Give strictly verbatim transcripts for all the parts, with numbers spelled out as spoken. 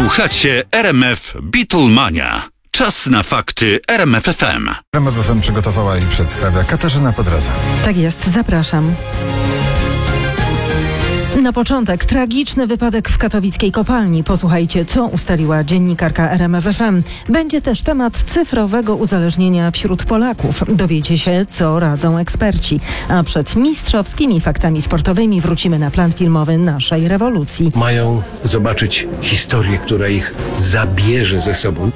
Słuchacie R M F Beatlemania. Czas na fakty R M F F M. R M F F M przygotowała i przedstawia Katarzyna Podroza. Tak jest, zapraszam. Na początek tragiczny wypadek w katowickiej kopalni. Posłuchajcie, co ustaliła dziennikarka R M F F M. Będzie też temat cyfrowego uzależnienia wśród Polaków. Dowiecie się, co radzą eksperci. A przed mistrzowskimi faktami sportowymi wrócimy na plan filmowy naszej rewolucji. Mają zobaczyć historię, która ich zabierze ze sobą.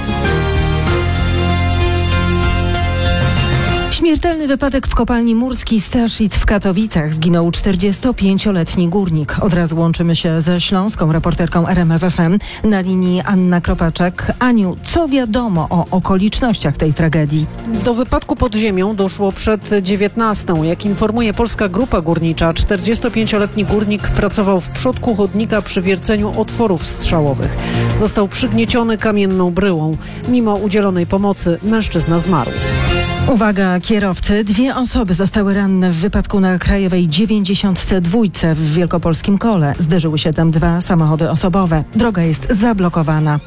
Śmiertelny wypadek w kopalni Murski Staszic w Katowicach. Zginął czterdziestopięcioletni górnik. Od razu łączymy się ze śląską reporterką R M F F M. Na linii Anna Kropaczek. Aniu, co wiadomo o okolicznościach tej tragedii? Do wypadku pod ziemią doszło przed dziewiętnastą. Jak informuje Polska Grupa Górnicza, czterdziestopięcioletni górnik pracował w przodku chodnika przy wierceniu otworów strzałowych. Został przygnieciony kamienną bryłą. Mimo udzielonej pomocy mężczyzna zmarł. Uwaga, kierowcy. Dwie osoby zostały ranne w wypadku na Krajowej dziewięćdziesiątce dwa w Wielkopolskim Kole. Zderzyły się tam dwa samochody osobowe. Droga jest zablokowana.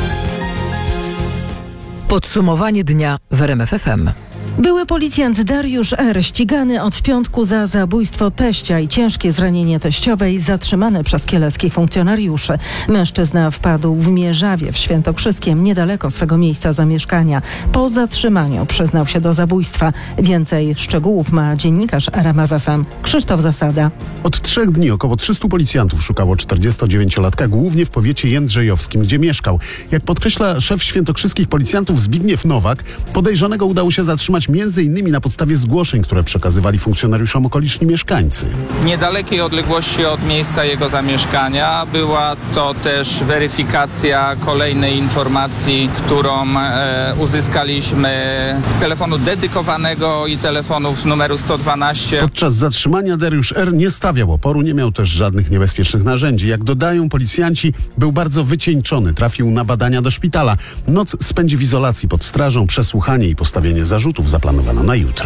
Podsumowanie dnia w R M F F M. Były policjant Dariusz R., ścigany od piątku za zabójstwo teścia i ciężkie zranienie teściowej, zatrzymany przez kieleckich funkcjonariuszy. Mężczyzna wpadł w Mierzawie w Świętokrzyskiem, niedaleko swego miejsca zamieszkania. Po zatrzymaniu przyznał się do zabójstwa. Więcej szczegółów ma dziennikarz R M F F M Krzysztof Zasada. Od trzech dni około trzystu policjantów szukało czterdziestodziewięciolatka, głównie w powiecie jędrzejowskim, gdzie mieszkał. Jak podkreśla szef świętokrzyskich policjantów Zbigniew Nowak, podejrzanego udało się zatrzymać między innymi na podstawie zgłoszeń, które przekazywali funkcjonariuszom okoliczni mieszkańcy. W niedalekiej odległości od miejsca jego zamieszkania była to też weryfikacja kolejnej informacji, którą e, uzyskaliśmy z telefonu dedykowanego i telefonów numeru sto dwanaście. Podczas zatrzymania Dariusz R. nie stawiał oporu, nie miał też żadnych niebezpiecznych narzędzi. Jak dodają policjanci, był bardzo wycieńczony, trafił na badania do szpitala. Noc spędzi w izolacji pod strażą, przesłuchanie i postawienie zarzutów zaplanowano na jutro.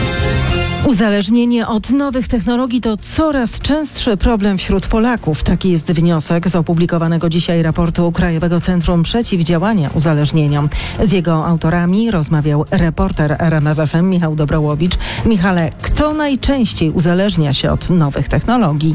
Uzależnienie od nowych technologii to coraz częstszy problem wśród Polaków. Taki jest wniosek z opublikowanego dzisiaj raportu Krajowego Centrum Przeciwdziałania Uzależnieniom. Z jego autorami rozmawiał reporter R M F F M Michał Dobrołowicz. Michale, kto najczęściej uzależnia się od nowych technologii?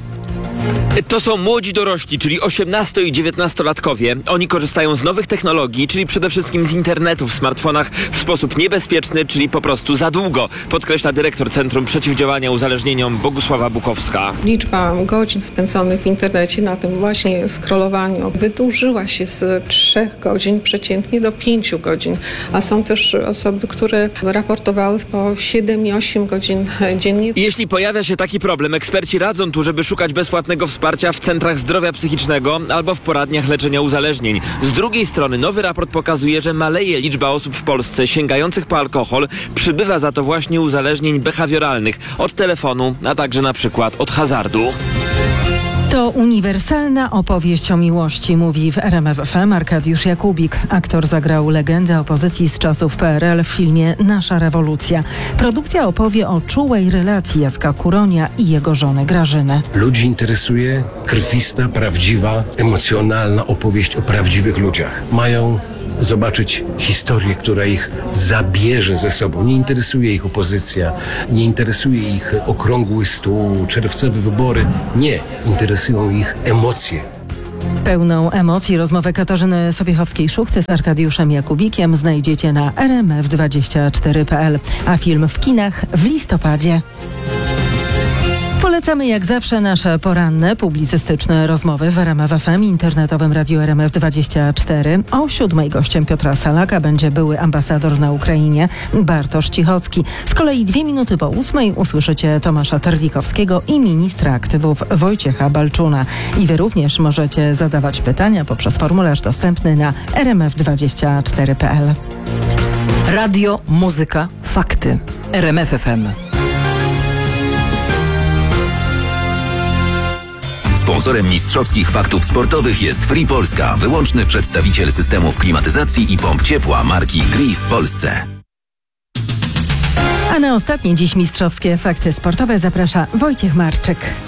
To są młodzi dorośli, czyli osiemnasto- i dziewiętnastolatkowie. Oni korzystają z nowych technologii, czyli przede wszystkim z internetu w smartfonach w sposób niebezpieczny, czyli po prostu za długo, podkreśla dyrektor Centrum Przeciwdziałania Uzależnieniom Bogusława Bukowska. Liczba godzin spędzonych w internecie na tym właśnie scrollowaniu wydłużyła się z trzech godzin przeciętnie do pięciu godzin, a są też osoby, które raportowały po siedem i osiem godzin dziennie. Jeśli pojawia się taki problem, eksperci radzą tu, żeby szukać bezpłatnego wsparcia w centrach zdrowia psychicznego albo w poradniach leczenia uzależnień. Z drugiej strony nowy raport pokazuje, że maleje liczba osób w Polsce sięgających po alkohol, przybywa za to właśnie uzależnień behawioralnych od telefonu, a także na przykład od hazardu. To uniwersalna opowieść o miłości, mówi w R M F F M Arkadiusz Jakubik. Aktor zagrał legendę opozycji z czasów P R L w filmie Nasza rewolucja. Produkcja opowie o czułej relacji Jacka Kuronia i jego żony Grażyny. Ludzi interesuje krwista, prawdziwa, emocjonalna opowieść o prawdziwych ludziach. Mają zobaczyć historię, która ich zabierze ze sobą. Nie interesuje ich opozycja, nie interesuje ich okrągły stół, czerwcowe wybory. Nie, interesują ich emocje. Pełną emocji rozmowę Katarzyny Sobiechowskiej-Szuchty z Arkadiuszem Jakubikiem znajdziecie na R M F dwadzieścia cztery kropka p l, a film w kinach w listopadzie. Polecamy jak zawsze nasze poranne, publicystyczne rozmowy w R M F F M, internetowym radiu R M F dwadzieścia cztery. O siódmej gościem Piotra Salaka będzie były ambasador na Ukrainie Bartosz Cichocki. Z kolei dwie minuty po ósmej usłyszycie Tomasza Terlikowskiego i ministra aktywów Wojciecha Balczuna. I wy również możecie zadawać pytania poprzez formularz dostępny na R M F dwadzieścia cztery kropka p l. Radio, muzyka, fakty. R M F F M. Sponsorem mistrzowskich faktów sportowych jest Free Polska, wyłączny przedstawiciel systemów klimatyzacji i pomp ciepła marki Gree w Polsce. A na ostatnie dziś mistrzowskie fakty sportowe zaprasza Wojciech Marczyk.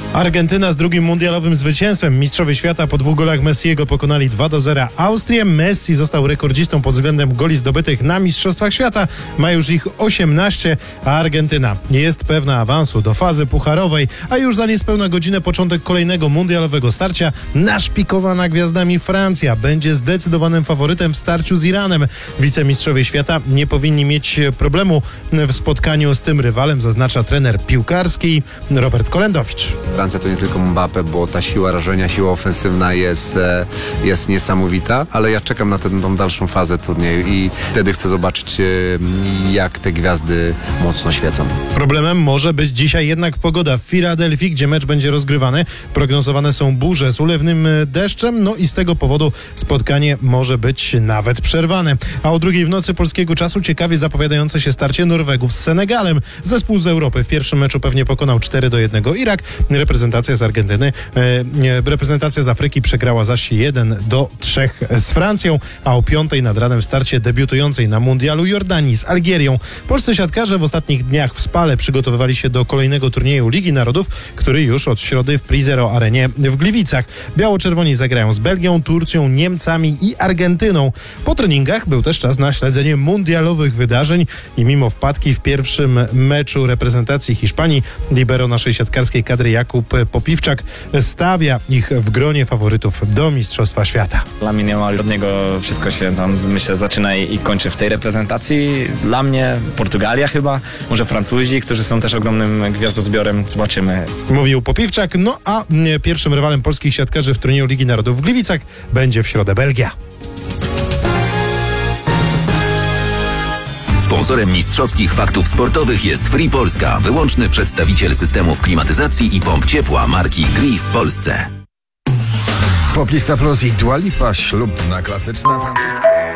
Argentyna z drugim mundialowym zwycięstwem. Mistrzowie świata po dwóch golach Messiego pokonali dwa do zera Austrię. Messi został rekordzistą pod względem goli zdobytych na Mistrzostwach Świata. Ma już ich osiemnaście, a Argentyna nie jest pewna awansu do fazy pucharowej, a już za niespełna godzinę początek kolejnego mundialowego starcia. Naszpikowana gwiazdami Francja będzie zdecydowanym faworytem w starciu z Iranem. Wicemistrzowie świata nie powinni mieć problemu w spotkaniu z tym rywalem, zaznacza trener piłkarski Robert Kolendowicz. Francja to nie tylko Mbappé, bo ta siła rażenia, siła ofensywna jest, jest niesamowita, ale ja czekam na tę dalszą fazę turnieju i wtedy chcę zobaczyć, jak te gwiazdy mocno świecą. Problemem może być dzisiaj jednak pogoda w Filadelfii, gdzie mecz będzie rozgrywany. Prognozowane są burze z ulewnym deszczem, no i z tego powodu spotkanie może być nawet przerwane. A o drugiej w nocy polskiego czasu ciekawie zapowiadające się starcie Norwegów z Senegalem. Zespół z Europy w pierwszym meczu pewnie pokonał cztery do jednego Irak. Reprezentacja z Argentyny, e, reprezentacja z Afryki przegrała zaś jeden do trzech z Francją, a o piątej nad ranem starcie debiutującej na mundialu Jordanii z Algierią. Polscy siatkarze w ostatnich dniach w Spale przygotowywali się do kolejnego turnieju Ligi Narodów, który już od środy w Prizero Arenie w Gliwicach. Biało-czerwoni zagrają z Belgią, Turcją, Niemcami i Argentyną. Po treningach był też czas na śledzenie mundialowych wydarzeń i mimo wpadki w pierwszym meczu reprezentacji Hiszpanii libero naszej siatkarskiej kadry Jakub Popiwczak stawia ich w gronie faworytów do Mistrzostwa Świata. Dla mnie nie ma żadnego, wszystko się tam myślę zaczyna i, i kończy w tej reprezentacji. Dla mnie Portugalia chyba, może Francuzi, którzy są też ogromnym gwiazdozbiorem, zobaczymy. Mówił Popiwczak, no a pierwszym rywalem polskich siatkarzy w turnieju Ligi Narodów w Gliwicach będzie w środę Belgia. Sponsorem mistrzowskich faktów sportowych jest Free Polska, wyłączny przedstawiciel systemów klimatyzacji i pomp ciepła marki Gree w Polsce. Poplista Plus i Dua Lipa, ślubna klasyczna francuska.